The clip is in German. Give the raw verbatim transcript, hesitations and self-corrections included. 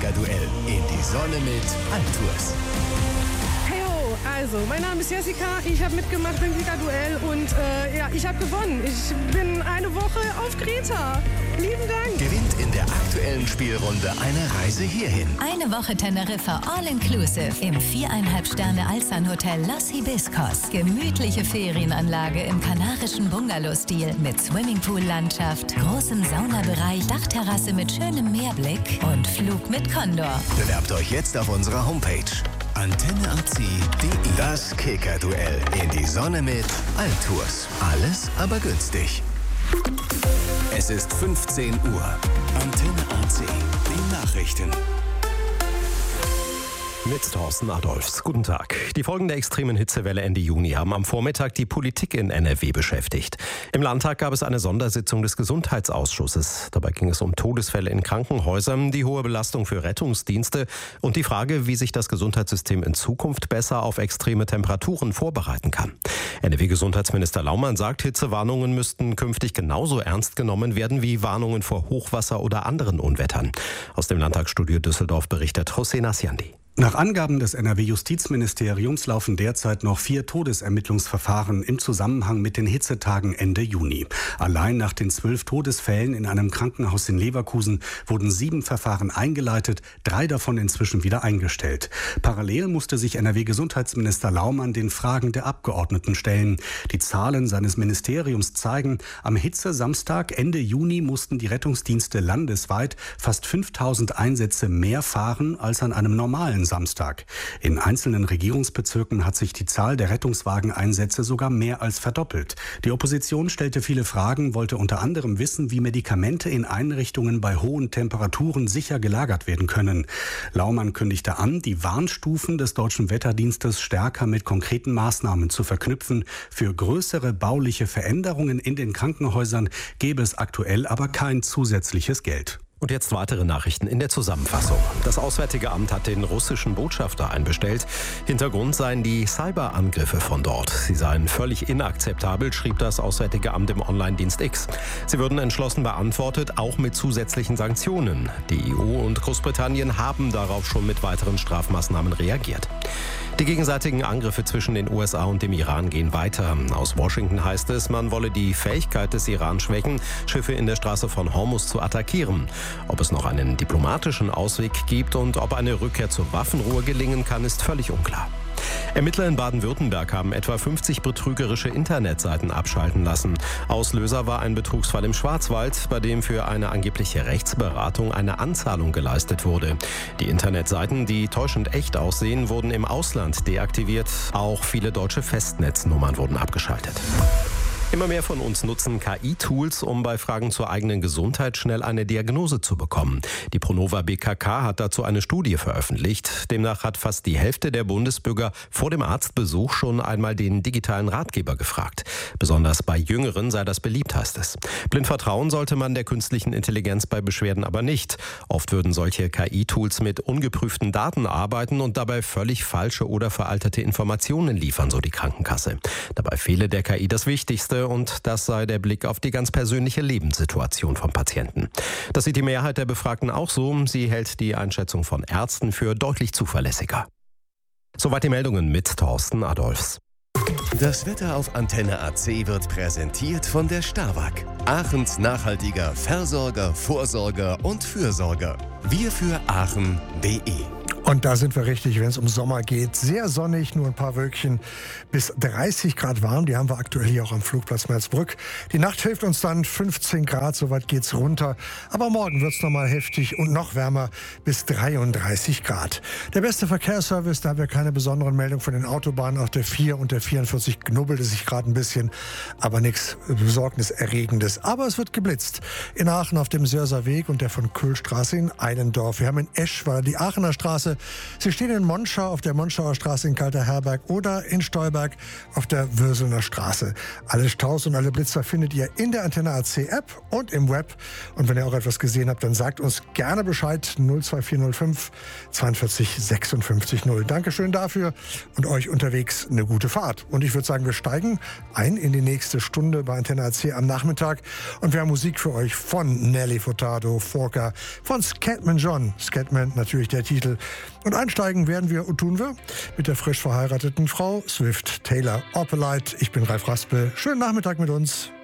Kicker-Duell in die Sonne mit Altours. Also, mein Name ist Jessica, ich habe mitgemacht beim Kicker-Duell und äh, ja, ich habe gewonnen. Ich bin eine Woche auf Kreta. Lieben Dank. Gewinnt in der aktuellen Spielrunde eine Reise hierhin. Eine Woche Teneriffa All-Inclusive im viereinhalb Sterne Alsan-Hotel Los Hibiscos. Gemütliche Ferienanlage im kanarischen Bungalow-Stil mit Swimmingpool-Landschaft, großem Saunabereich, Dachterrasse mit schönem Meerblick und Flug mit Condor. Bewerbt euch jetzt auf unserer Homepage antenne a c punkt d e. Das Kicker-Duell in die Sonne mit Altours. Alles aber günstig. Es ist fünfzehn Uhr. Antenne A C, die Nachrichten. Mit Thorsten Adolfs. Guten Tag. Die Folgen der extremen Hitzewelle Ende Juni haben am Vormittag die Politik in N R W beschäftigt. Im Landtag gab es eine Sondersitzung des Gesundheitsausschusses. Dabei ging es um Todesfälle in Krankenhäusern, die hohe Belastung für Rettungsdienste und die Frage, wie sich das Gesundheitssystem in Zukunft besser auf extreme Temperaturen vorbereiten kann. N R W-Gesundheitsminister Laumann sagt, Hitzewarnungen müssten künftig genauso ernst genommen werden wie Warnungen vor Hochwasser oder anderen Unwettern. Aus dem Landtagsstudio Düsseldorf berichtet Hossein Asiandi. Nach Angaben des N R W-Justizministeriums laufen derzeit noch vier Todesermittlungsverfahren im Zusammenhang mit den Hitzetagen Ende Juni. Allein nach den zwölf Todesfällen in einem Krankenhaus in Leverkusen wurden sieben Verfahren eingeleitet, drei davon inzwischen wieder eingestellt. Parallel musste sich N R W-Gesundheitsminister Laumann den Fragen der Abgeordneten stellen. Die Zahlen seines Ministeriums zeigen, am Hitzesamstag Ende Juni mussten die Rettungsdienste landesweit fast fünftausend Einsätze mehr fahren als an einem normalen Samstag. In einzelnen Regierungsbezirken hat sich die Zahl der Rettungswageneinsätze sogar mehr als verdoppelt. Die Opposition stellte viele Fragen, wollte unter anderem wissen, wie Medikamente in Einrichtungen bei hohen Temperaturen sicher gelagert werden können. Laumann kündigte an, die Warnstufen des Deutschen Wetterdienstes stärker mit konkreten Maßnahmen zu verknüpfen. Für größere bauliche Veränderungen in den Krankenhäusern gäbe es aktuell aber kein zusätzliches Geld. Und jetzt weitere Nachrichten in der Zusammenfassung. Das Auswärtige Amt hat den russischen Botschafter einbestellt. Hintergrund seien die Cyberangriffe von dort. Sie seien völlig inakzeptabel, schrieb das Auswärtige Amt im Online-Dienst X. Sie würden entschlossen beantwortet, auch mit zusätzlichen Sanktionen. Die E U und Großbritannien haben darauf schon mit weiteren Strafmaßnahmen reagiert. Die gegenseitigen Angriffe zwischen den U S A und dem Iran gehen weiter. Aus Washington heißt es, man wolle die Fähigkeit des Iran schwächen, Schiffe in der Straße von Hormuz zu attackieren. Ob es noch einen diplomatischen Ausweg gibt und ob eine Rückkehr zur Waffenruhe gelingen kann, ist völlig unklar. Ermittler in Baden-Württemberg haben etwa fünfzig betrügerische Internetseiten abschalten lassen. Auslöser war ein Betrugsfall im Schwarzwald, bei dem für eine angebliche Rechtsberatung eine Anzahlung geleistet wurde. Die Internetseiten, die täuschend echt aussehen, wurden im Ausland deaktiviert. Auch viele deutsche Festnetznummern wurden abgeschaltet. Immer mehr von uns nutzen K I-Tools, um bei Fragen zur eigenen Gesundheit schnell eine Diagnose zu bekommen. Die Pronova B K K hat dazu eine Studie veröffentlicht. Demnach hat fast die Hälfte der Bundesbürger vor dem Arztbesuch schon einmal den digitalen Ratgeber gefragt. Besonders bei Jüngeren sei das beliebt, heißt es. Blind vertrauen sollte man der künstlichen Intelligenz bei Beschwerden aber nicht. Oft würden solche K I-Tools mit ungeprüften Daten arbeiten und dabei völlig falsche oder veraltete Informationen liefern, so die Krankenkasse. Dabei fehle der K I das Wichtigste. Und das sei der Blick auf die ganz persönliche Lebenssituation vom Patienten. Das sieht die Mehrheit der Befragten auch so. Sie hält die Einschätzung von Ärzten für deutlich zuverlässiger. Soweit die Meldungen mit Thorsten Adolfs. Das Wetter auf Antenne A C wird präsentiert von der Starwag. Aachens nachhaltiger Versorger, Vorsorger und Fürsorger. Wir für Aachen punkt de. Und da sind wir richtig, wenn es um Sommer geht. Sehr sonnig, nur ein paar Wölkchen, bis dreißig Grad warm. Die haben wir aktuell hier auch am Flugplatz Meersbrück. Die Nacht hilft uns dann fünfzehn Grad, soweit geht's runter. Aber morgen wird's nochmal heftig und noch wärmer, bis dreiunddreißig Grad. Der beste Verkehrsservice, da haben wir keine besonderen Meldungen von den Autobahnen. Auf der vier und der vierundvierzig knubbelt es sich gerade ein bisschen, aber nichts Besorgniserregendes. Aber es wird geblitzt. In Aachen auf dem Sörser Weg und der von Kühlstraße in Eilendorf. Wir haben in Eschweiler die Aachener Straße Sie stehen in Monschau auf der Monschauer Straße in Kalterherberg oder in Stolberg auf der Würselner Straße. Alle Staus und alle Blitzer findet ihr in der Antenne A C App und im Web. Und wenn ihr auch etwas gesehen habt, dann sagt uns gerne Bescheid. null zwei vier null fünf zweiundvierzig sechsundfünfzig null. Dankeschön dafür und euch unterwegs eine gute Fahrt. Und ich würde sagen, wir steigen ein in die nächste Stunde bei Antenne A C am Nachmittag. Und wir haben Musik für euch von Nelly Furtado, Forker, von Scatman John. Scatman natürlich der Titel. Und einsteigen werden wir, und tun wir, mit der frisch verheirateten Frau Swift Taylor Opelite. Ich bin Ralf Raspel. Schönen Nachmittag mit uns.